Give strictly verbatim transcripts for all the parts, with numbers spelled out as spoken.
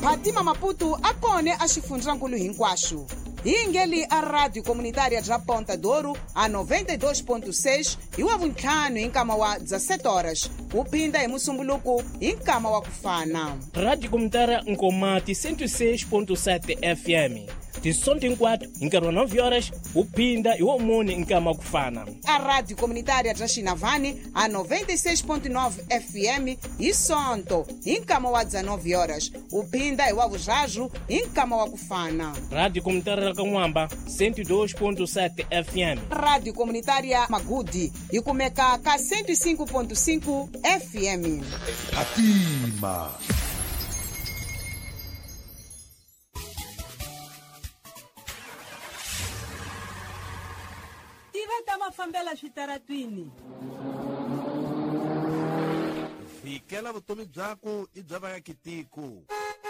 Phatima Maputo a kone a xifundzankulu hinkwaxo. Hi ngeli a rádio comunitária bya Ponta Douro a noventa e dois ponto seis hi wa vuntlhanu hi nkama wa dezessete horas. Wu phinda hi musumbuluku hi nkama wa kufana. Rádio comunitária Nkomati cento e seis ponto sete F M. De sonto em quatro, em cada nove horas, o Pinda e o Omone em cama kufana. A rádio comunitária de Chinavani a noventa e seis ponto nove F M e sonto em cama wa dezenove horas. O Pinda e o Avujaju em cama wa kufana. Rádio comunitária Kanwamba cento e dois ponto sete F M. Rádio comunitária Magudi e Kumeka K cento e cinco ponto cinco F M. Phatima. Mafambela switaratwini fikela vutomi byako i bya vaakitiko.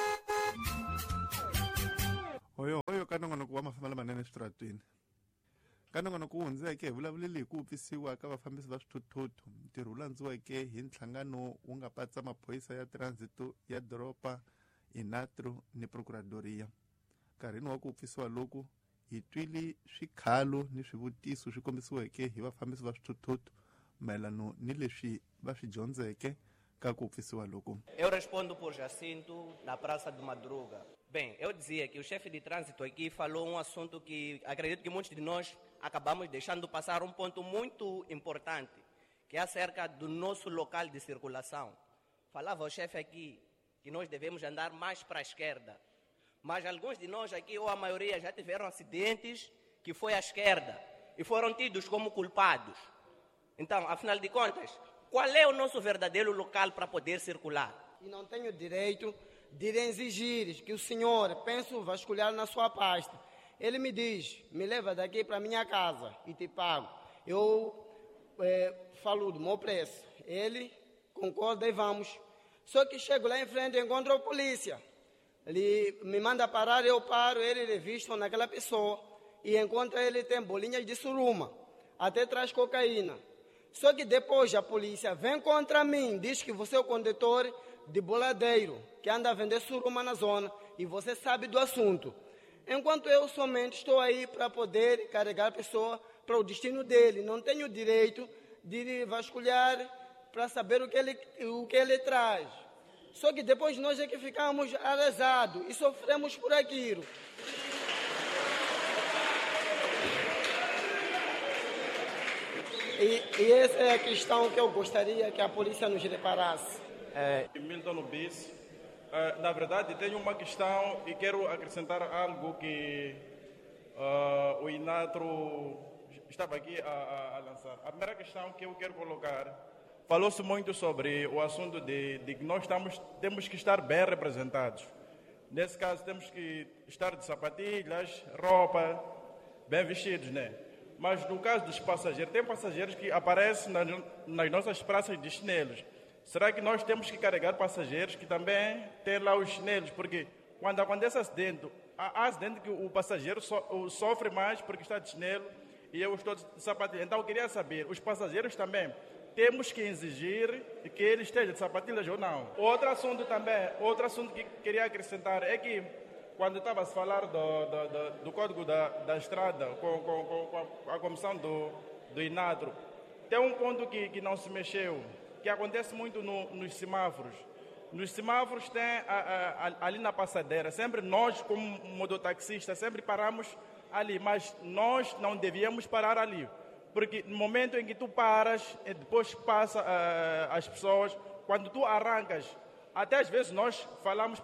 Hoyo hoyo ka nongonoko wa mafambelo manene switaratwini ka nongonoko wu hundzeke hi vulavuleli hi ku upfisiwa ka vafambisi va swithuthuthu. Ntirho wu landziweke hi nhlangano wu nga patsa maphorisa ya transito ya doropa Inatro ni Procuradoria. Nkarhini wa ku upfisiwa loku hi twile swikhalo ni swivutiso swi kombisiweke hi vafambisi va swithuthuthu mayelano ni leswi va swi dyondzeke ka ku upfisiwa loku. Eu respondo por Jacinto, na Praça do Madruga. Bem, eu dizia que o chefe de trânsito aqui falou um assunto que acredito que muitos de nós acabamos deixando passar, um ponto muito importante, que é acerca do nosso local de circulação. Falava o chefe aqui que nós devemos andar mais para a esquerda. Mas alguns de nós aqui, ou a maioria, já tiveram acidentes que foi à esquerda e foram tidos como culpados. Então, afinal de contas, qual é o nosso verdadeiro local para poder circular? E não tenho direito de exigir que o senhor pense vasculhar na sua pasta. Ele me diz, me leva daqui para minha casa e te pago. Eu é, falo do meu preço. Ele concorda e vamos. Só que chego lá em frente e encontro a polícia. Ele me manda parar, eu paro, ele revisto naquela pessoa e encontra ele tem bolinhas de suruma, até traz cocaína. Só que depois a polícia vem contra mim, diz que você é o condutor de boladeiro, que anda a vender suruma na zona e você sabe do assunto. Enquanto eu somente estou aí para poder carregar a pessoa para o destino dele, não tenho direito de vasculhar para saber o que ele, o que ele traz. Só que depois nós é que ficamos arrasados e sofremos por aquilo. E, e essa é a questão que eu gostaria que a polícia nos reparasse. É. Milton Bis, uh, na verdade tenho uma questão e quero acrescentar algo que uh, o Inatro estava aqui a, a, a lançar. A primeira questão que eu quero colocar, falou-se muito sobre o assunto de, de que nós estamos, temos que estar bem representados. Nesse caso, temos que estar de sapatilhas, roupa, bem vestidos, né? Mas no caso dos passageiros, tem passageiros que aparecem nas, nas nossas praças de chinelos. Será que nós temos que carregar passageiros que também têm lá os chinelos? Porque quando acontece acidente, há acidente que o passageiro so, sofre mais porque está de chinelo e eu estou de sapatilha. Então, eu queria saber, os passageiros também temos que exigir que ele esteja de sapatilhas ou não. Outro assunto também, outro assunto que queria acrescentar é que quando estava a se falar do, do, do, do Código da, da Estrada com, com, com a comissão do, do Inatro, tem um ponto que, que não se mexeu, que acontece muito no, nos semáforos. Nos semáforos tem a, a, ali na passadeira, sempre nós como mototaxistas sempre paramos ali, mas nós não devíamos parar ali. Porque no momento em que tu paras, e depois passa uh, as pessoas, quando tu arrancas, até às vezes nós falamos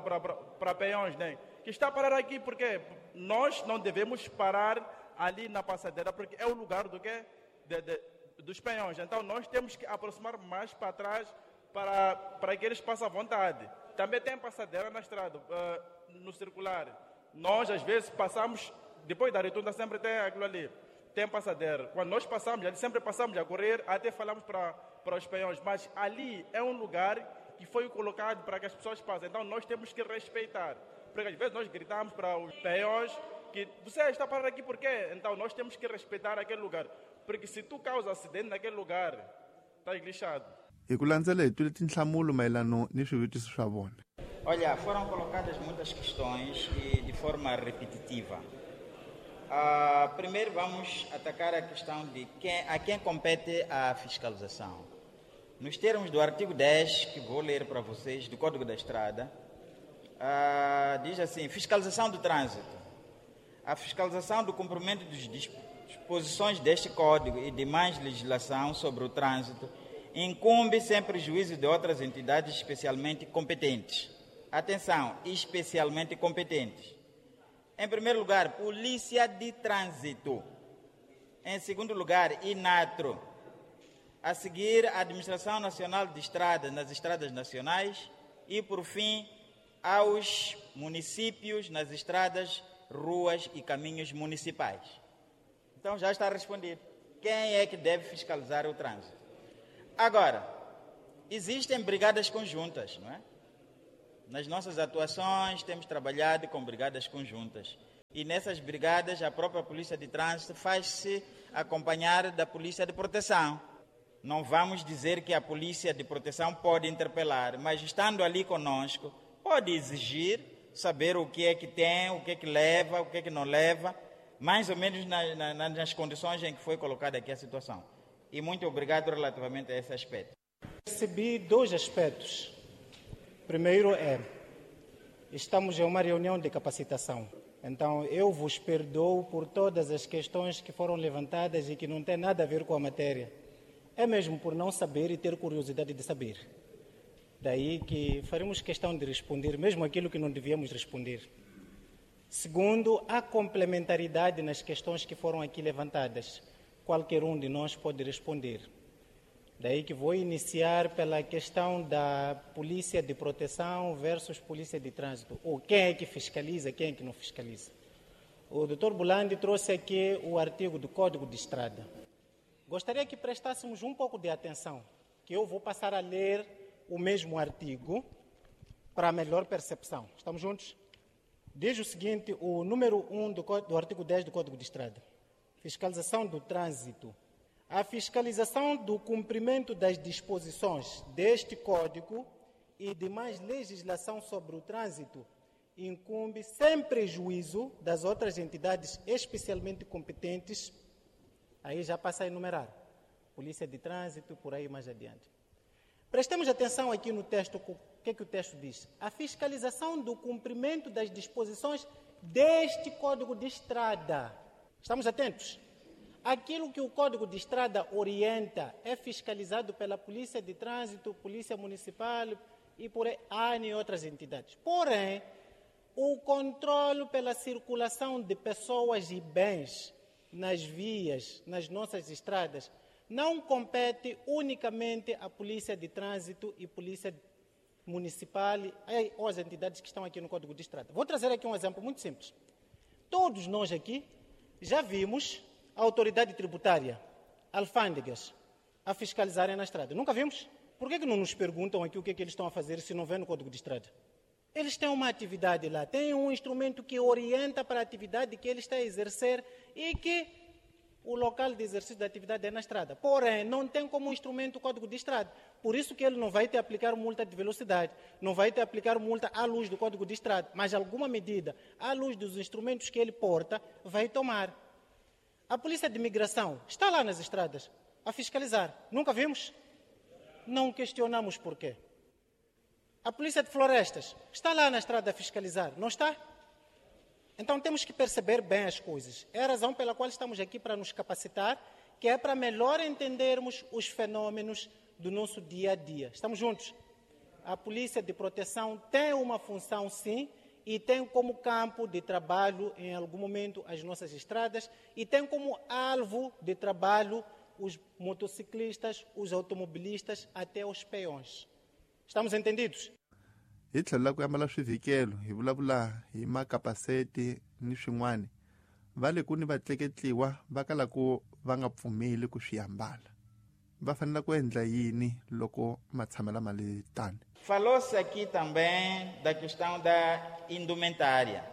para peões, né? Que está a parar aqui porque nós não devemos parar ali na passadeira, porque é o lugar do quê? De, de, dos peões. Então nós temos que aproximar mais para trás para, para que eles passem à vontade. Também tem passadeira na estrada, uh, no circular. Nós às vezes passamos, depois da rotunda sempre tem aquilo ali. Tem passadeira. Quando nós passamos, ali sempre passamos a correr, até falamos para, para os peões, mas ali é um lugar que foi colocado para que as pessoas passem. Então nós temos que respeitar. Porque às vezes nós gritamos para os peões que você está parado aqui por quê? Então nós temos que respeitar aquele lugar. Porque se tu causa acidente naquele lugar, está lixado. Hi ku landzela hi twile tinhlamulo mayelano ni swivutiso swa vona. Olha, foram colocadas muitas questões e de forma repetitiva. Ah, primeiro vamos atacar a questão de quem, a quem compete a fiscalização. Nos termos do artigo dez, que vou ler para vocês, do Código da Estrada, ah, diz assim: fiscalização do trânsito. A fiscalização do cumprimento das disposições deste Código e demais legislação sobre o trânsito incumbe sem prejuízo de outras entidades especialmente competentes. Atenção, especialmente competentes. Em primeiro lugar, Polícia de Trânsito. Em segundo lugar, INATRO. A seguir, a Administração Nacional de Estradas nas estradas nacionais. E, por fim, aos municípios nas estradas, ruas e caminhos municipais. Então, já está respondido. Quem é que deve fiscalizar o trânsito? Agora, existem brigadas conjuntas, não é? Nas nossas atuações, temos trabalhado com brigadas conjuntas. E nessas brigadas, a própria Polícia de Trânsito faz-se acompanhar da Polícia de Proteção. Não vamos dizer que a Polícia de Proteção pode interpelar, mas estando ali conosco, pode exigir saber o que é que tem, o que é que leva, o que é que não leva, mais ou menos na, na, nas condições em que foi colocada aqui a situação. E muito obrigado relativamente a esse aspecto. Percebi dois aspectos. Primeiro é, estamos em uma reunião de capacitação. Então, eu vos perdoo por todas as questões que foram levantadas e que não têm nada a ver com a matéria. É mesmo por não saber e ter curiosidade de saber. Daí que faremos questão de responder, mesmo aquilo que não devíamos responder. Segundo, há complementaridade nas questões que foram aqui levantadas. Qualquer um de nós pode responder. Daí que vou iniciar pela questão da Polícia de Proteção versus Polícia de Trânsito. Ou quem é que fiscaliza, quem é que não fiscaliza. O doutor Bulandi trouxe aqui o artigo do Código de Estrada. Gostaria que prestássemos um pouco de atenção, que eu vou passar a ler o mesmo artigo para melhor percepção. Estamos juntos? Diz o seguinte, o número um do, do artigo dez do Código de Estrada. Fiscalização do trânsito. A fiscalização do cumprimento das disposições deste Código e demais legislação sobre o trânsito incumbe sem prejuízo das outras entidades especialmente competentes. Aí já passa a enumerar. Polícia de Trânsito, por aí mais adiante. Prestemos atenção aqui no texto, o que é que o texto diz? A fiscalização do cumprimento das disposições deste Código de Estrada. Estamos atentos? Aquilo que o Código de Estrada orienta é fiscalizado pela Polícia de Trânsito, Polícia Municipal e por aí, A N e outras entidades. Porém, o controle pela circulação de pessoas e bens nas vias, nas nossas estradas, não compete unicamente à Polícia de Trânsito e Polícia Municipal ou as entidades que estão aqui no Código de Estrada. Vou trazer aqui um exemplo muito simples. Todos nós aqui já vimos a autoridade tributária, alfândegas, a fiscalizarem na estrada. Nunca vimos? Por que, que não nos perguntam aqui o que, é que eles estão a fazer se não vê no Código de Estrada? Eles têm uma atividade lá, têm um instrumento que orienta para a atividade que ele está a exercer e que o local de exercício da atividade é na estrada. Porém, não tem como instrumento o Código de Estrada. Por isso que ele não vai te aplicar multa de velocidade, não vai te aplicar multa à luz do Código de Estrada, mas alguma medida, à luz dos instrumentos que ele porta, vai tomar. A Polícia de Imigração está lá nas estradas a fiscalizar. Nunca vimos? Não questionamos porquê. A Polícia de Florestas está lá na estrada a fiscalizar. Não está? Então temos que perceber bem as coisas. É a razão pela qual estamos aqui para nos capacitar, que é para melhor entendermos os fenômenos do nosso dia a dia. Estamos juntos? A Polícia de Proteção tem uma função, sim, e tem como campo de trabalho, em algum momento, as nossas estradas, e tem como alvo de trabalho os motociclistas, os automobilistas, até os peões. Estamos entendidos? Hi tlhela ku ambala swivikelo hi vulavula hi makapaseti ni swin'wana va le ku ni va tleketliwa va kala ku va nga pfumeli ku swi ambala va fanele ku endla yini loko ma tshamela mali tani? Falou-se aqui também da questão da indumentária,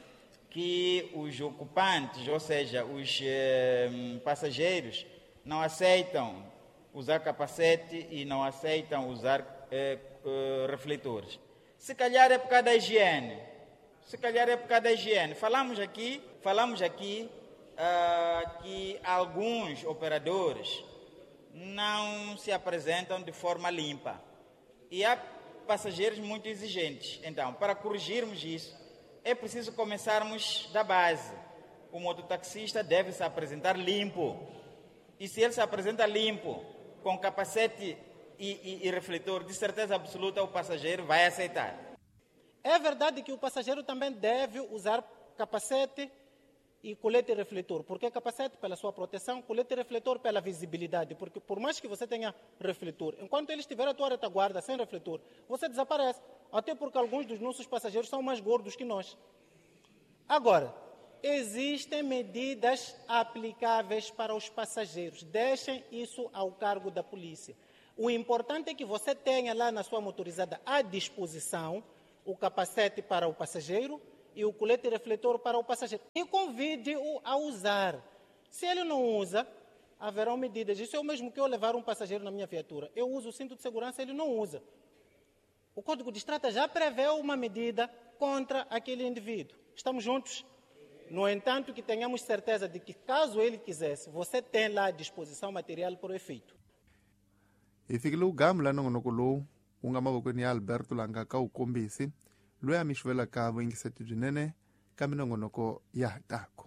que os ocupantes, ou seja, os eh, passageiros, não aceitam usar capacete e não aceitam usar eh, eh, refletores. Se calhar é por causa da higiene. Se calhar é por causa da higiene. Falamos aqui, falamos aqui uh, que alguns operadores não se apresentam de forma limpa. E há passageiros muito exigentes. Então, para corrigirmos isso, é preciso começarmos da base. O mototaxista deve se apresentar limpo. E se ele se apresenta limpo, com capacete e, e, e refletor, de certeza absoluta o passageiro vai aceitar. É verdade que o passageiro também deve usar capacete e colete refletor. Por que capacete? Pela sua proteção, colete refletor pela visibilidade. Porque por mais que você tenha refletor, enquanto ele estiver à tua retaguarda sem refletor, você desaparece. Até porque alguns dos nossos passageiros são mais gordos que nós. Agora, existem medidas aplicáveis para os passageiros. Deixem isso ao cargo da polícia. O importante é que você tenha lá na sua motorizada à disposição o capacete para o passageiro e o colete refletor para o passageiro. E convide-o a usar. Se ele não usa, haverão medidas. Isso é o mesmo que eu levar um passageiro na minha viatura. Eu uso o cinto de segurança, ele não usa. O Código de Estrada já prevê uma medida contra aquele indivíduo. Estamos juntos? No entanto, que tenhamos certeza de que, caso ele quisesse, você tem lá à disposição material para o efeito. E fica o gamo lá no Nokolo, um gamo que Alberto Langaka o combisi, lui a mishvela cabo em sete de nene, caminho noko yahtaco.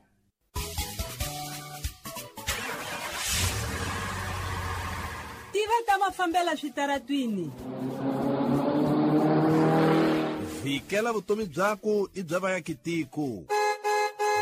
Tiva tama fambela chitaratwini. Fikela vutomi byako i bya vakitiko.